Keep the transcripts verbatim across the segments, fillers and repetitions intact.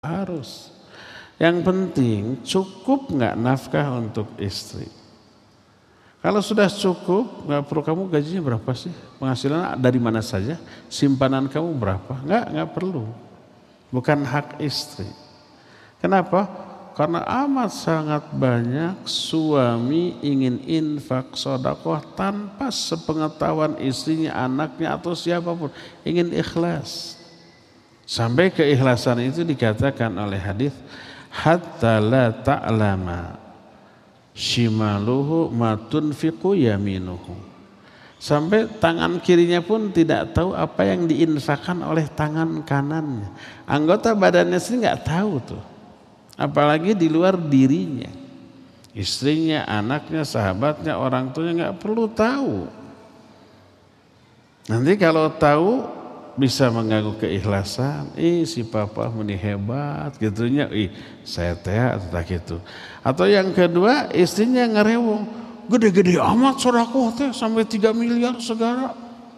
harus. Yang penting cukup nggak nafkah untuk istri. Kalau sudah cukup, nggak perlu kamu gajinya berapa sih? Penghasilan dari mana saja? Simpanan kamu berapa? Nggak, nggak perlu. Bukan hak istri. Kenapa? Karena amat sangat banyak suami ingin infak sedekah tanpa sepengetahuan istrinya, anaknya atau siapapun. Ingin ikhlas. Sampai keikhlasan itu dikatakan oleh hadis, hatta la ta'lama shimaluhu ma tunfiqu yaminuhu. Sampai tangan kirinya pun tidak tahu apa yang diinfakkan oleh tangan kanannya. Anggota badannya sendiri nggak tahu tuh. Apalagi di luar dirinya. Istrinya, anaknya, sahabatnya, orang tuanya nggak perlu tahu. Nanti kalau tahu bisa mengganggu keikhlasan. Ih si papa meni hebat gitunya. Ih saya teh atau gitu. Atau yang kedua istrinya ngerewong. Gede-gede amat sedekah teh sampai tiga miliar segala.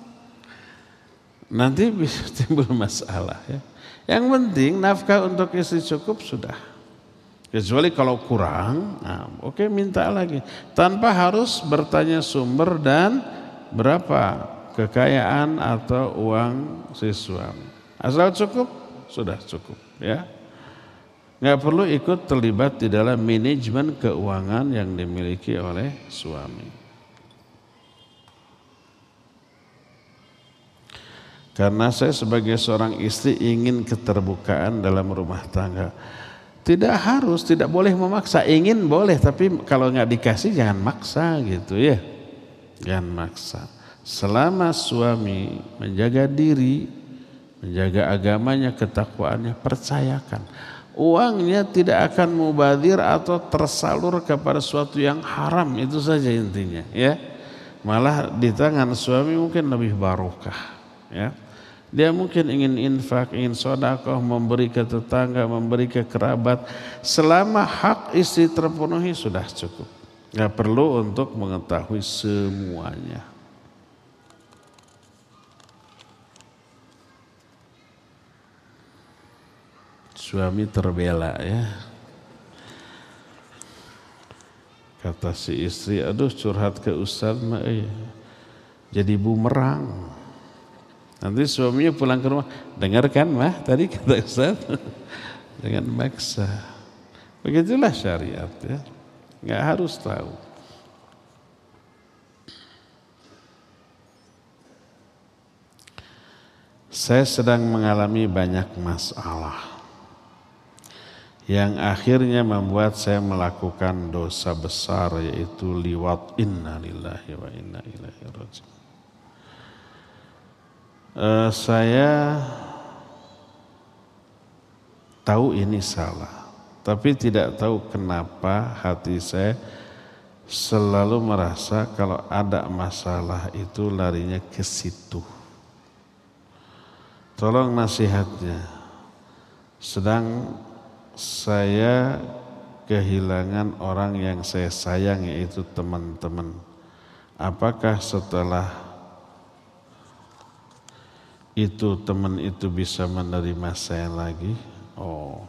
Nanti bisa timbul masalah ya. Yang penting nafkah untuk istri cukup sudah. Kecuali kalau kurang, nah, oke okay, minta lagi. Tanpa harus bertanya sumber dan berapa kekayaan atau uang si suami. Asal cukup, sudah cukup ya. Nggak perlu ikut terlibat di dalam manajemen keuangan yang dimiliki oleh suami. Karena saya sebagai seorang istri ingin keterbukaan dalam rumah tangga. Tidak harus, tidak boleh memaksa. Ingin boleh, tapi kalau nggak dikasih jangan maksa gitu ya. Jangan maksa. Selama suami menjaga diri, menjaga agamanya, ketakwaannya, percayakan. Uangnya tidak akan mubadzir atau tersalur kepada sesuatu yang haram, itu saja intinya ya. Malah di tangan suami mungkin lebih barokah ya. Dia mungkin ingin infak, ingin sedekah, memberi ke tetangga, memberi ke kerabat. Selama hak istri terpenuhi sudah cukup. Gak perlu untuk mengetahui semuanya. Suami terbela ya. Kata si istri, aduh curhat ke Ustaz mah eh, jadi bumerang. Nanti suaminya pulang ke rumah, dengarkan mah tadi kata Ustaz dengan maksa. Begitulah syariat ya. Nggak harus tahu. Saya sedang mengalami banyak masalah yang akhirnya membuat saya melakukan dosa besar, yaitu liwat. Inna lillahi wa inna ilaihi raji'un. Uh, saya tahu ini salah, tapi tidak tahu kenapa hati saya selalu merasa kalau ada masalah itu larinya ke situ. Tolong nasihatnya. Sedang saya kehilangan orang yang saya sayang, yaitu teman-teman. Apakah setelah itu teman itu bisa menerima saya lagi? Oh,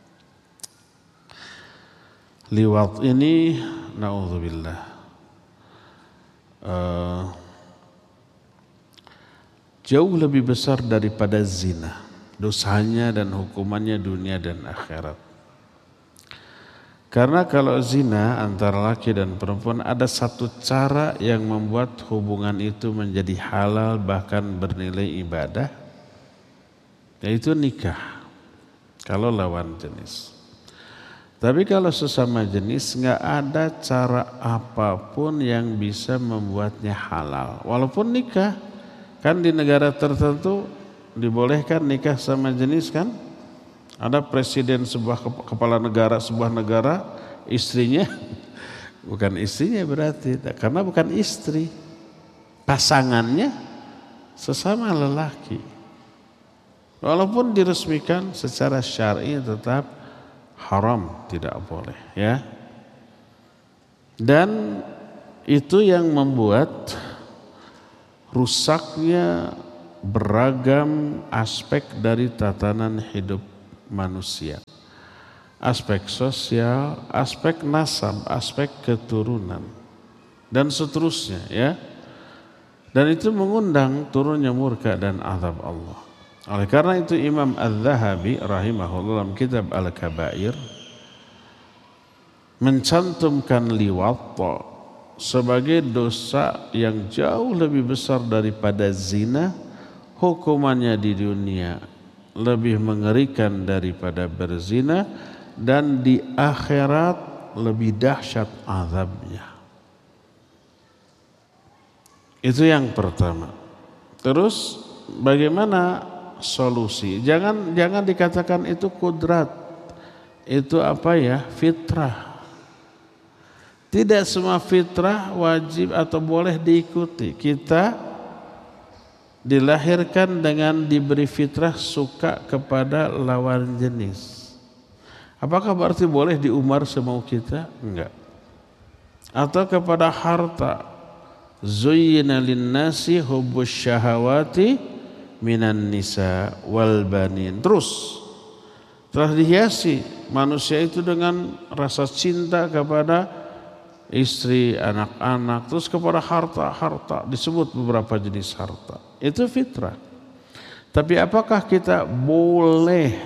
liwat ini naudzubillah uh, jauh lebih besar daripada zina, dosanya dan hukumannya dunia dan akhirat. Karena kalau zina antara laki dan perempuan ada satu cara yang membuat hubungan itu menjadi halal bahkan bernilai ibadah, yaitu nikah kalau lawan jenis. Tapi kalau sesama jenis nggak ada cara apapun yang bisa membuatnya halal. Walaupun nikah, kan di negara tertentu dibolehkan nikah sama jenis kan? Ada presiden sebuah kepala negara sebuah negara, istrinya bukan istrinya berarti, karena bukan istri, pasangannya sesama lelaki. Walaupun diresmikan secara syar'i tetap haram, tidak boleh ya. Dan itu yang membuat rusaknya beragam aspek dari tatanan hidup manusia. Aspek sosial, aspek nasab, aspek keturunan, dan seterusnya ya. Dan itu mengundang turunnya murka dan azab Allah. Oleh karena itu Imam Az-Zahabi rahimahullah dalam kitab Al-Kabair mencantumkan liwat sebagai dosa yang jauh lebih besar daripada zina. Hukumannya di dunia lebih mengerikan daripada berzina, dan di akhirat lebih dahsyat azabnya. Itu yang pertama. Terus bagaimana solusi? Jangan jangan dikatakan itu kudrat. Itu apa ya? Fitrah. Tidak semua fitrah wajib atau boleh diikuti. Kita dilahirkan dengan diberi fitrah suka kepada lawan jenis. Apakah berarti boleh diumbar semau kita? Enggak. Atau kepada harta. Zuyyina linnasi hubbus syahawati minan nisa wal banin. Terus telah dihiasi manusia itu dengan rasa cinta kepada istri, anak-anak, terus kepada harta-harta, disebut beberapa jenis harta. Itu fitrah. Tapi apakah kita boleh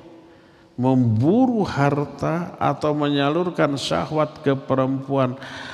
memburu harta atau menyalurkan syahwat ke perempuan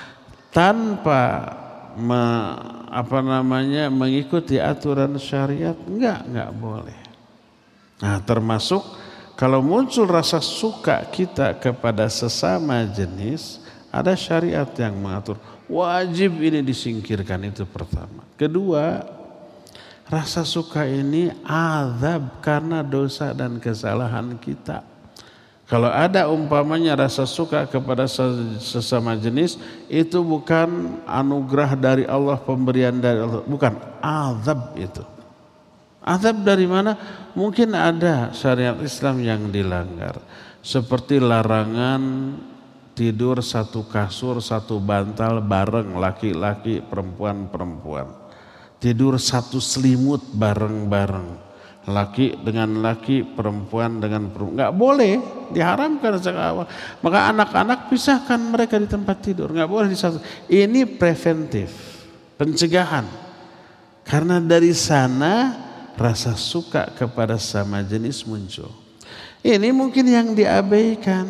tanpa me, apa namanya mengikuti aturan syariat? Enggak, enggak boleh. Nah, termasuk kalau muncul rasa suka kita kepada sesama jenis, ada syariat yang mengatur. Wajib ini disingkirkan, itu pertama. Kedua, rasa suka ini azab karena dosa dan kesalahan kita. Kalau ada umpamanya rasa suka kepada sesama jenis, itu bukan anugerah dari Allah, pemberian dari Allah, bukan, azab itu. Azab dari mana? Mungkin ada syariat Islam yang dilanggar, seperti larangan tidur satu kasur, satu bantal bareng laki-laki, perempuan-perempuan. Tidur satu selimut bareng-bareng. Laki dengan laki, perempuan dengan perempuan. Enggak boleh, diharamkan sejak awal. Maka anak-anak pisahkan mereka di tempat tidur. Enggak boleh di satu. Ini preventif, pencegahan. Karena dari sana rasa suka kepada sama jenis muncul. Ini mungkin yang diabaikan.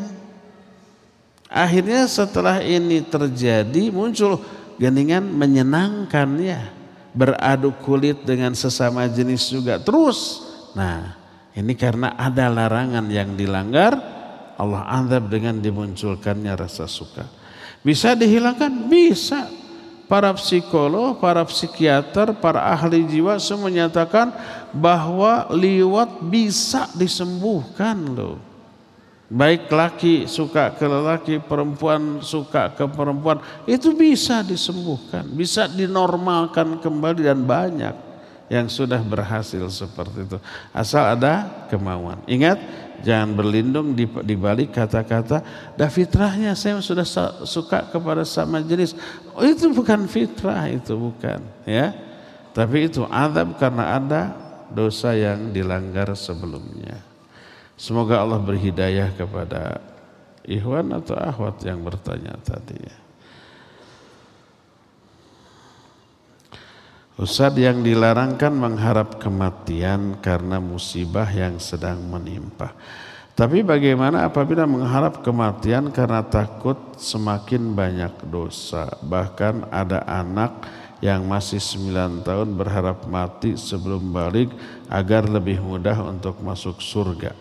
Akhirnya setelah ini terjadi muncul geningan menyenangkan ya, beradu kulit dengan sesama jenis juga terus. Nah, ini karena ada larangan yang dilanggar, Allah azab dengan dimunculkannya rasa suka. Bisa dihilangkan? Bisa. Para psikolog, para psikiater, para ahli jiwa semua menyatakan bahwa liwat bisa disembuhkan loh. Baik laki suka ke lelaki, perempuan suka ke perempuan, itu bisa disembuhkan, bisa dinormalkan kembali, dan banyak yang sudah berhasil seperti itu. Asal ada kemauan. Ingat, jangan berlindung di, di balik kata-kata, dah fitrahnya saya sudah suka kepada sama jenis. Oh, itu bukan fitrah, itu bukan, ya. Tapi itu azab karena ada dosa yang dilanggar sebelumnya. Semoga Allah berhidayah kepada ikhwan atau akhwat yang bertanya tadi. Ustaz, yang dilarangkan mengharap kematian karena musibah yang sedang menimpa. Tapi bagaimana apabila mengharap kematian karena takut semakin banyak dosa? Bahkan ada anak yang masih sembilan tahun berharap mati sebelum balik agar lebih mudah untuk masuk surga.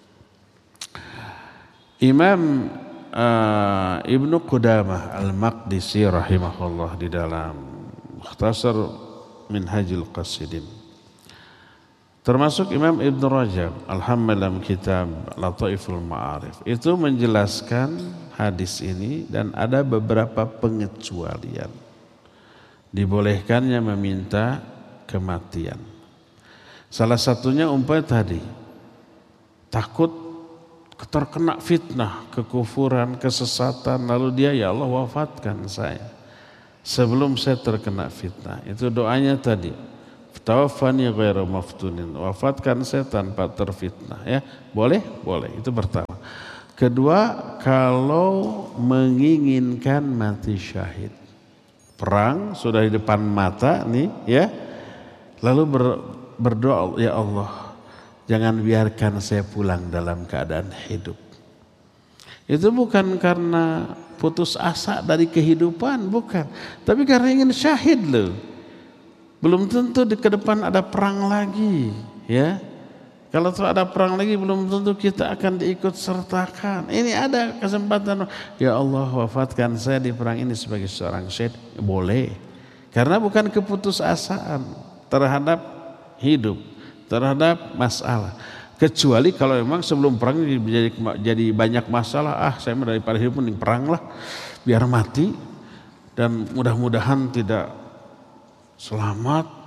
Imam uh, Ibnu Qudamah Al-Maqdisi rahimahullah di dalam Mukhtasar Minhajul Qasidin, termasuk Imam Ibnu Rajab Al-Hambali dalam kitab Lataiful Ma'arif, itu menjelaskan hadis ini dan ada beberapa pengecualian. Dibolehkannya meminta kematian. Salah satunya umpamanya tadi, takut terkena fitnah, kekufuran, kesesatan, lalu dia, ya Allah wafatkan saya sebelum saya terkena fitnah. Itu doanya tadi, tawaffani ghairu maftunin, wafatkan saya tanpa terfitnah, ya. Boleh? Boleh. Itu pertama. Kedua, kalau menginginkan mati syahid. Perang sudah di depan mata nih, ya. Lalu ber, berdoa, ya Allah, jangan biarkan saya pulang dalam keadaan hidup. Itu bukan karena putus asa dari kehidupan, bukan. Tapi karena ingin syahid loh. Belum tentu di ke depan ada perang lagi, ya. Kalau telah ada perang lagi belum tentu kita akan diikut sertakan. Ini ada kesempatan. Ya Allah, wafatkan saya di perang ini sebagai seorang syahid. Boleh. Karena bukan keputusasaan terhadap hidup, terhadap masalah. Kecuali kalau memang sebelum perang jadi, jadi banyak masalah. Ah, saya daripada hidup mending perang lah, biar mati. Dan mudah-mudahan tidak selamat.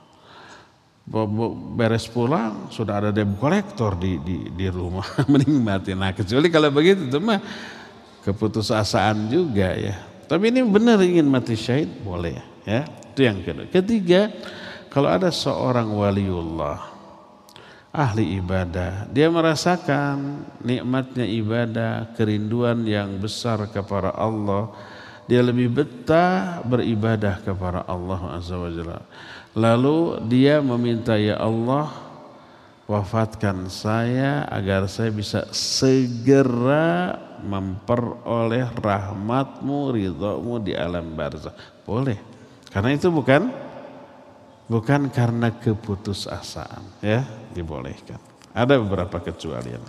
Beres pulang sudah ada debt collector di di, di rumah, mending mati. Nah, kecuali kalau begitu itu mah keputusasaan juga, ya. Tapi ini benar ingin mati syahid, boleh, ya. Itu yang kedua. Ketiga, kalau ada seorang waliullah, ahli ibadah, dia merasakan nikmatnya ibadah, kerinduan yang besar kepada Allah, dia lebih betah beribadah kepada Allah Azza wa Jalla. Lalu dia meminta, ya Allah, wafatkan saya agar saya bisa segera memperoleh rahmatmu, ridhamu di alam barzakh. Boleh. Karena itu bukan bukan karena keputusasaan, ya, dibolehkan. Ada beberapa kecualian.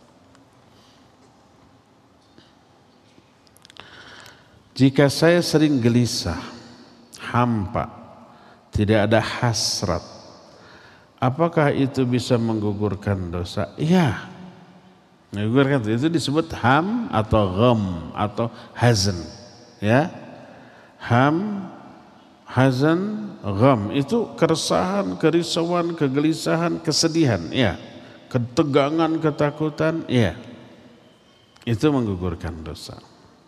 Jika saya sering gelisah, hampa, tidak ada hasrat, apakah itu bisa menggugurkan dosa? Iya, menggugurkan. Itu disebut ham atau gham atau hazan, ya. Ham, hazan, gham itu keresahan, kerisauan, kegelisahan, kesedihan, ya. Ketegangan, ketakutan, ya. Itu menggugurkan dosa.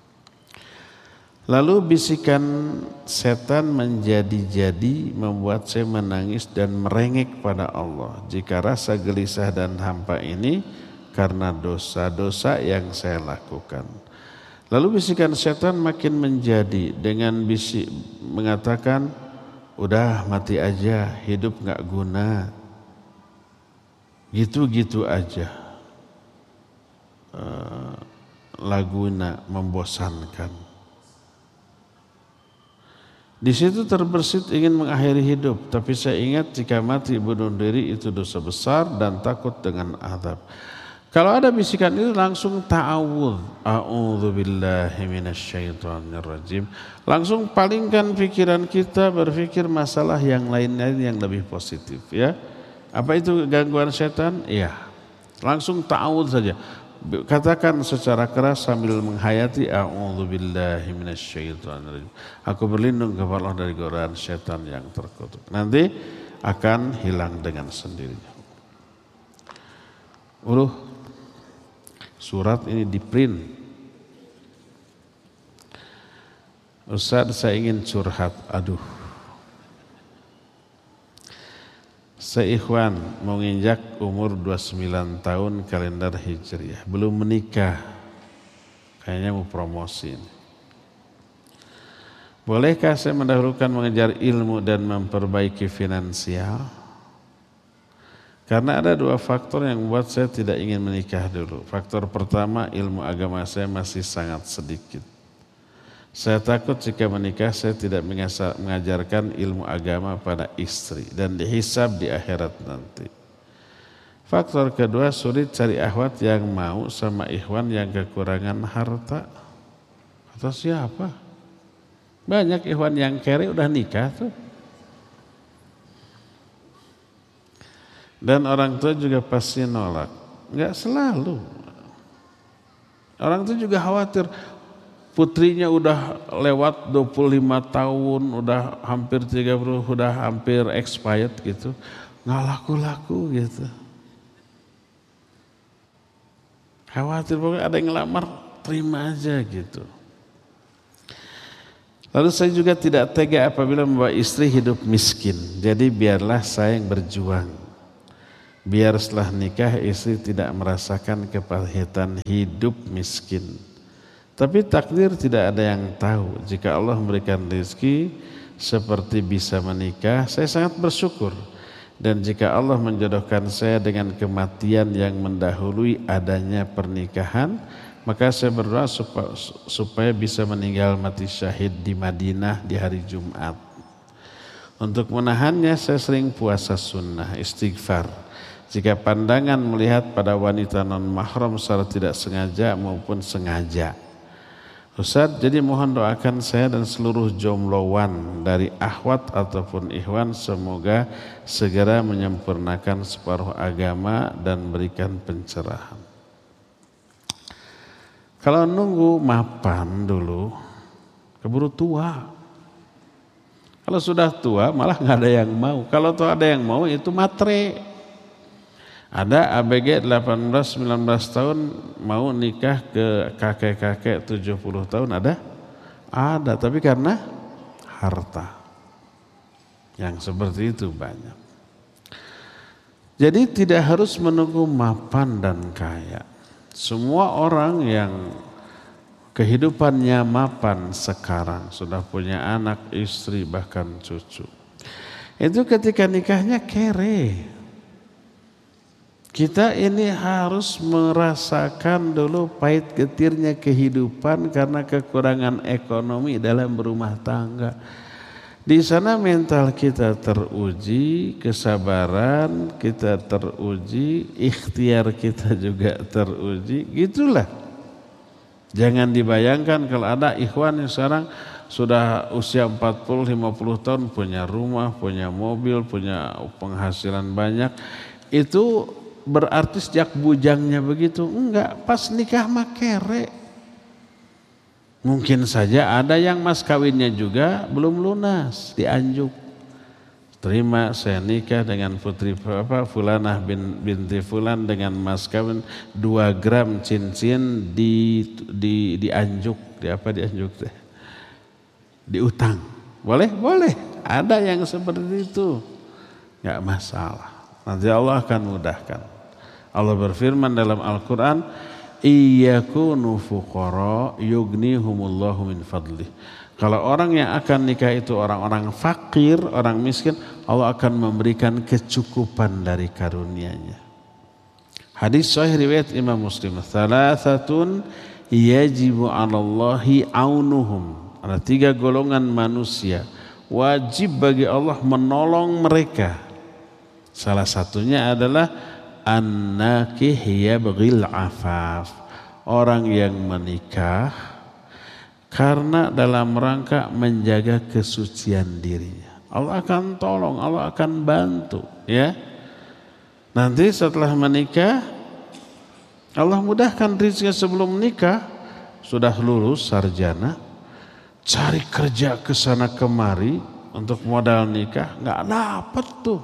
Lalu bisikan setan menjadi-jadi membuat saya menangis dan merengek pada Allah. Jika rasa gelisah dan hampa ini karena dosa-dosa yang saya lakukan. Lalu bisikan setan makin menjadi dengan bisik mengatakan, udah mati aja, hidup gak guna. Gitu-gitu aja. Uh, laguna membosankan. Di situ terbersit ingin mengakhiri hidup, tapi saya ingat jika mati bunuh diri itu dosa besar dan takut dengan azab. Kalau ada bisikan itu langsung ta'awudz, a'udzubillahi minasyaitonirrajim. Langsung palingkan pikiran kita berpikir masalah yang lain-lain yang lebih positif, ya. Apa itu gangguan setan? Iya. Langsung ta'awudz saja. Katakan secara keras sambil menghayati, a'udzubillahi minasyaitonirrajim. Aku berlindung kepada Allah dari godaan setan yang terkutuk. Nanti akan hilang dengan sendirinya. Uluh, surat ini di print. Ustaz, saya ingin curhat. Aduh, seikhwan mau nginjak umur dua puluh sembilan tahun kalender Hijriah, belum menikah, kayaknya mau promosi. Bolehkah saya mendahulukan mengejar ilmu dan memperbaiki finansial? Karena ada dua faktor yang membuat saya tidak ingin menikah dulu. Faktor pertama, ilmu agama saya masih sangat sedikit. Saya takut jika menikah saya tidak mengajarkan ilmu agama pada istri dan dihisab di akhirat nanti. Faktor kedua, sulit cari akhwat yang mau sama ikhwan yang kekurangan harta. Atau siapa? Banyak ikhwan yang kere udah nikah tuh. Dan orang tua juga pasti nolak. Enggak selalu. Orang tua juga khawatir. Putrinya udah lewat dua puluh lima tahun, udah hampir tiga puluh, udah hampir expired gitu. Nggak laku-laku gitu. Khawatir pokoknya ada yang ngelamar, terima aja gitu. Lalu saya juga tidak tega apabila membawa istri hidup miskin. Jadi biarlah saya yang berjuang. Biar setelah nikah istri tidak merasakan kepahitan hidup miskin. Tapi takdir tidak ada yang tahu. Jika Allah memberikan rezeki seperti bisa menikah, saya sangat bersyukur. Dan jika Allah menjodohkan saya dengan kematian yang mendahului adanya pernikahan, maka saya berdoa supaya, supaya bisa meninggal mati syahid di Madinah di hari Jumat. Untuk menahannya saya sering puasa sunnah, istighfar. Jika pandangan melihat pada wanita non mahram secara tidak sengaja maupun sengaja. Ustaz, jadi mohon doakan saya dan seluruh jomblowan dari akhwat ataupun ikhwan semoga segera menyempurnakan separuh agama dan berikan pencerahan. Kalau nunggu mapan dulu, keburu tua. Kalau sudah tua malah nggak ada yang mau. Kalau tuh ada yang mau itu matre. Ada A B G delapan belas sembilan belas tahun mau nikah ke kakek-kakek tujuh puluh tahun ada? Ada, tapi karena harta. Yang seperti itu banyak. Jadi tidak harus menunggu mapan dan kaya. Semua orang yang kehidupannya mapan sekarang sudah punya anak, istri, bahkan cucu. Itu ketika nikahnya kere. Kita ini harus merasakan dulu pahit getirnya kehidupan karena kekurangan ekonomi dalam berumah tangga. Di sana mental kita teruji, kesabaran kita teruji, ikhtiar kita juga teruji, gitulah. Jangan dibayangkan kalau ada ikhwan yang sekarang sudah usia empat puluh lima puluh tahun punya rumah, punya mobil, punya penghasilan banyak, itu berarti sejak bujangnya begitu. Enggak, pas nikah mah kere. Mungkin saja ada yang mas kawinnya juga belum lunas, dianjuk. Terima saya nikah dengan putri apa Fulanah bin, binti Fulan dengan mas kawin dua gram cincin di di dianjuk, di apa dianjuk teh? Diutang. Boleh? Boleh. Ada yang seperti itu. Enggak masalah. Nanti Allah akan mudahkan. Allah berfirman dalam Al-Quran, iyakunu fuqara yughnihumullahu min fadlih. Kalau orang yang akan nikah itu orang-orang fakir, orang miskin, Allah akan memberikan kecukupan dari karunia-Nya. Hadis sahih riwayat Imam Muslim, thalathatun yajibu 'alallahi aunuhum. Ada tiga golongan manusia wajib bagi Allah menolong mereka. Salah satunya adalah an-nakih yabghil afaf, orang yang menikah karena dalam rangka menjaga kesucian dirinya. Allah akan tolong, Allah akan bantu, ya. Nanti setelah menikah Allah mudahkan rizki. Sebelum nikah sudah lulus sarjana, cari kerja ke sana kemari untuk modal nikah, nggak dapat tuh.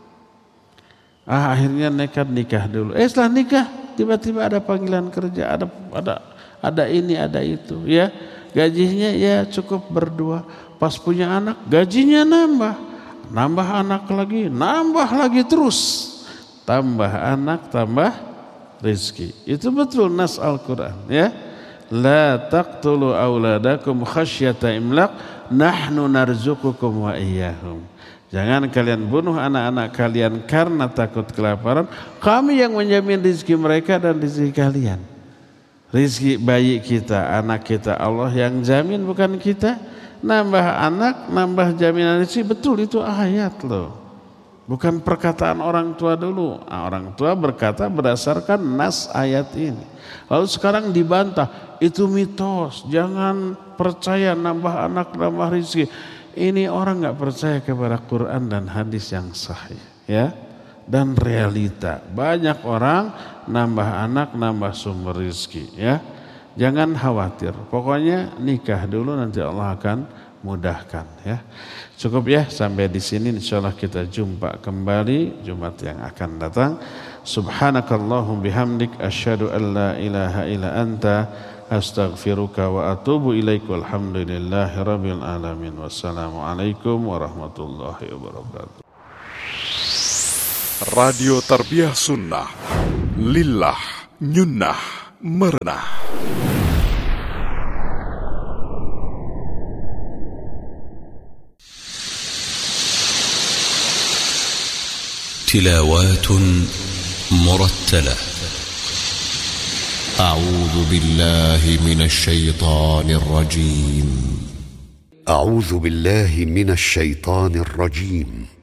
Ah, akhirnya nekat nikah dulu. Eh setelah nikah tiba-tiba ada panggilan kerja, ada ada ada ini, ada itu, ya. Gajinya ya cukup berdua. Pas punya anak, gajinya nambah. Nambah anak lagi, nambah lagi terus. Tambah anak, tambah rezeki. Itu betul nas Al-Qur'an, ya. La taqtulu auladakum khasyata imlaq, nahnu narzuqukum wa iyyahum. Jangan kalian bunuh anak-anak kalian karena takut kelaparan. Kami yang menjamin rezeki mereka dan rezeki kalian. Rezeki bayi kita, anak kita, Allah yang jamin, bukan kita. Nambah anak, nambah jaminan rezeki, betul itu ayat loh. Bukan perkataan orang tua dulu. Nah, orang tua berkata berdasarkan nas ayat ini. Lalu sekarang dibantah, itu mitos. Jangan percaya nambah anak, nambah rezeki. Ini orang nggak percaya kepada Quran dan hadis yang sahih, ya, dan realita. Banyak orang nambah anak, nambah sumber rezeki, ya. Jangan khawatir. Pokoknya nikah dulu, nanti Allah akan mudahkan, ya. Cukup ya sampai di sini. Insyaallah kita jumpa kembali Jumat yang akan datang. Subhanakallahum bihamdik asyhadu an la ilaha illa anta astaghfiruka wa atubu ilaik. Walhamdulillahi rabbil alamin. Wassalamualaikum warahmatullahi wabarakatuh. Radio Tarbiyah Sunnah, lillah, nyunnah, merenah. تلاوات مرتلة. أعوذ بالله من الشيطان الرجيم. أعوذ بالله من الشيطان الرجيم.